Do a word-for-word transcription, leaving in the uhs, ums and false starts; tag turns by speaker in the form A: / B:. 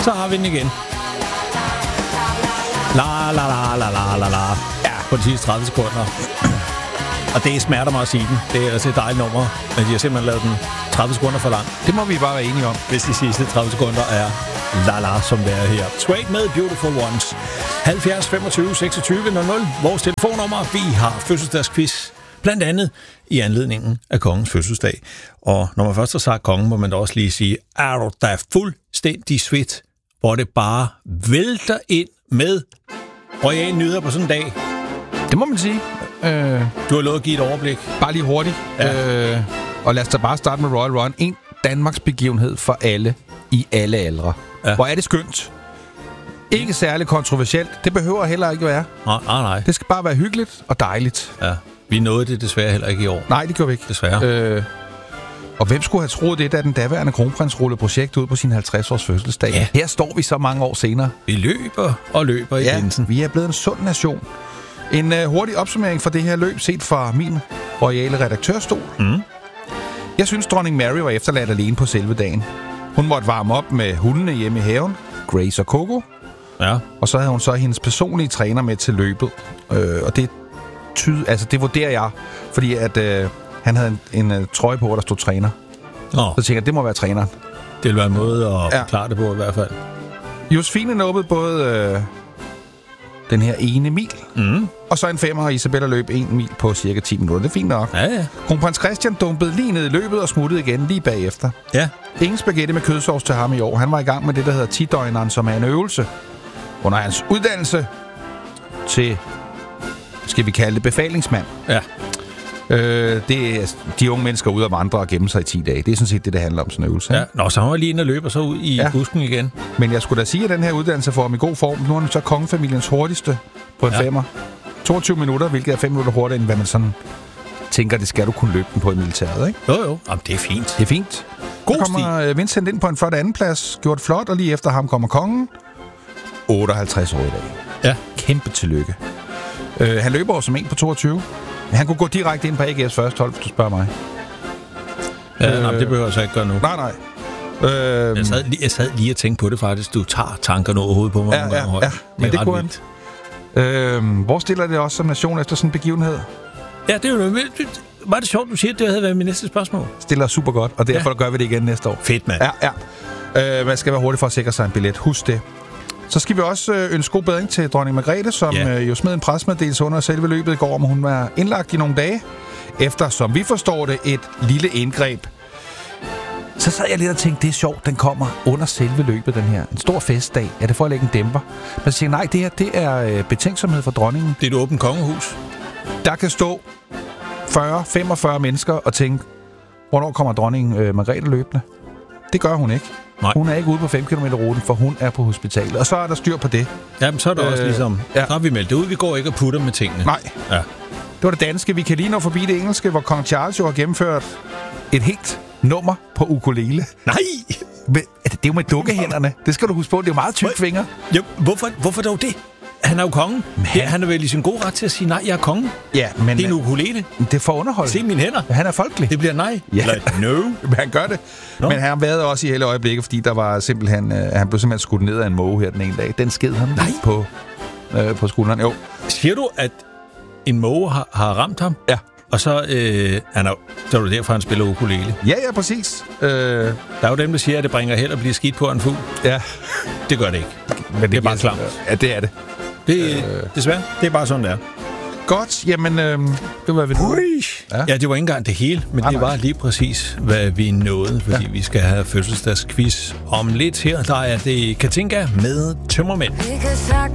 A: Så har vi den igen. La la la la la la la. Ja, på de sidste tredive sekunder. Og det smerter mig at sige den. Det er altså et dejligt nummer, men de har simpelthen lavet den tredive sekunder for lang.
B: Det må vi bare være enige om.
A: Hvis de sidste tredive sekunder er la la, som det er her. Suede med Beautiful Ones. halvfjerds femogtyve seksogtyve nul nul. Vores telefonnummer. Vi har fødselsdagsquiz. Blandt andet i anledningen af kongens fødselsdag. Og når man først har sagt kongen, må man da også lige sige, er du da fuldstændig svedt, hvor det bare vælter ind med royale nyheder på sådan en dag.
B: Det må man sige. Øh,
A: du har lovet at give et overblik.
B: Bare lige hurtigt. Ja. Øh, og lad os da bare starte med Royal Run. En Danmarks begivenhed for alle i alle aldre. Ja. Hvor er det skønt. Ikke særlig kontroversielt. Det behøver heller ikke være.
A: Nej, nej, nej.
B: Det skal bare være hyggeligt og dejligt.
A: Ja. Vi nåede det desværre heller ikke i år.
B: Nej, det gjorde vi ikke.
A: Desværre.
B: Øh, og hvem skulle have troet det, da den daværende kronprins rullede projekt ud på sin halvtreds års fødselsdag?
A: Ja.
B: Her står vi så mange år senere.
A: Vi løber og løber i
B: ja,
A: linsen.
B: Vi er blevet en sund nation. En uh, hurtig opsummering for det her løb, set fra min royale redaktørstol.
A: Mm.
B: Jeg synes, dronning Mary var efterladt alene på selve dagen. Hun måtte varme op med hundene hjemme i haven, Grace og Coco.
A: Ja.
B: Og så havde hun så hendes personlige træner med til løbet. Øh, og det tyde, altså det vurderer jeg, fordi at øh, han havde en, en uh, trøje på, der stod træner.
A: Nå.
B: Så tænker jeg, det må være træneren.
A: Det vil være en måde at ja. forklare det på i hvert fald.
B: Josefine nåede både øh, den her ene mil,
A: mm.
B: og så en femmer, og Isabella løb en mil på cirka ti minutter. Det er fint nok.
A: Ja, ja.
B: Kronprins Christian dumpede lige ned i løbet og smuttede igen lige bagefter.
A: Ja.
B: Ingen spaghetti med kødsovs til ham i år. Han var i gang med det, der hedder ti-døgneren, som er en øvelse under hans uddannelse til, skal vi kalde det, befalingsmand.
A: Ja.
B: Øh, det er de unge mennesker ude og vandre og gemme sig i ti dage. Det er sådan set det, det handler om, sådan en øvelse.
A: Ja. Nå, så han var lige inde og løber så ud i ja. busken igen.
B: Men jeg skulle da sige, at den her uddannelse får ham i god form. Nu er han så kongefamiliens hurtigste på en ja. femmer. toogtyve minutter, hvilket er fem minutter hurtigere, end hvad man sådan tænker, det skal du kunne løbe den på i militæret, ikke?
A: Jo, jo. Jamen, det er fint.
B: Det er fint. God så kommer uh, Vincent ind på en flot andenplads. Gjort flot, og lige efter ham kommer kongen. otteoghalvtreds år i dag.
A: Ja.
B: Kæmpe tillykke. Uh, han løber over som en på toogtyve. Han kunne gå direkte ind på A G F's første hold, hvis du spørger mig.
A: Ja, øh, nej, det behøver jeg så ikke gøre nu.
B: Nej, nej. Øh,
A: jeg, sad lige, jeg sad lige og tænkte på det faktisk. Du tager tankerne over hovedet på mig.
B: Ja, ja, ja. Det men det kunne han. Øh, hvor stiller det også som nation efter sådan en begivenhed?
A: Ja, det er jo noget. Var det sjovt, du siger, at det havde været min næste spørgsmål?
B: Stiller super godt, og derfor ja. gør vi det igen næste år.
A: Fedt, mand.
B: Ja, ja. Øh, man skal være hurtig for at sikre sig en billet. Husk det. Så skal vi også øh, ønske god bedring til dronning Margrethe, som yeah. øh, jo smed en pressemeddelelse under selve løbet i går, om hun var indlagt i nogle dage, efter, som vi forstår det, et lille indgreb. Så sad jeg lidt og tænkte, det er sjovt, den kommer under selve løbet, den her. En stor festdag. Er det for at lægge en dæmper? Men så siger nej, det her, det er øh, betænksomhed for dronningen.
A: Det er et åbent kongehus.
B: Der kan stå fyrre til femogfyrre mennesker og tænke, hvornår kommer dronningen øh, Margrethe løbende? Det gør hun ikke. Nej. Hun er ikke ude på fem kilometer ruten, for hun er på hospitalet. Og så er der styr på det.
A: Jamen, så er der øh, også ligesom... Ja. Så har vi meldt det ud. Vi går ikke og putter med tingene.
B: Nej.
A: Ja.
B: Det var det danske. Vi kan lige nå forbi det engelske, hvor kong Charles jo har gennemført et helt nummer på ukulele.
A: Nej!
B: Men, det er jo med dukkehænderne. Det skal du huske på. Det er jo meget tyk fingre.
A: Jo, hvorfor, hvorfor dog det? Han er jo kongen. Han, han er vel i sin gode ret til at sige, nej, jeg er kongen.
B: Ja, men...
A: Det er en ukulele.
B: Det er for underhold.
A: Se mine hænder.
B: Han er folkelig.
A: Det bliver nej.
B: Ja.
A: Like, no.
B: Men han gør det. No. Men han været også i hele øjeblikket, fordi der var simpelthen... Øh, han blev simpelthen skudt ned af en måge her den ene dag. Den sked ham
A: nej.
B: på, øh, på skulderen. Jo.
A: Siger du, at en måge har, har ramt ham?
B: Ja.
A: Og så, øh, han er, så er det derfor, han spiller ukulele.
B: Ja, ja, præcis. Øh...
A: Der er jo dem, der siger, at det bringer held at blive skidt på en fugl.
B: Ja.
A: Det gør det ikke.
B: Men det,
A: det er bare klamt.
B: Ja, det er det.
A: Det, øh... Desværre. Det er bare sådan, det er.
B: Godt. Jamen, øh, det var ved det.
A: Ja. ja, det var ikke engang det hele, men ah, det var lige præcis, hvad vi nåede, fordi ja. vi skal have fødselsdagsquiz om lidt her. Der er det Katinka med Tømmermænd.
C: Vi kan sagtens